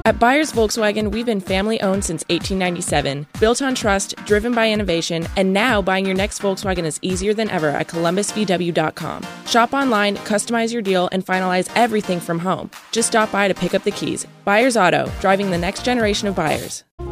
At Byers Volkswagen, we've been family-owned since 1897, built on trust, driven by innovation, and now buying your next Volkswagen is easier than ever at columbusvw.com. Shop online, customize your deal, and finalize everything from home. Just stop by to pick up the keys. Byers Auto, driving the next generation of buyers.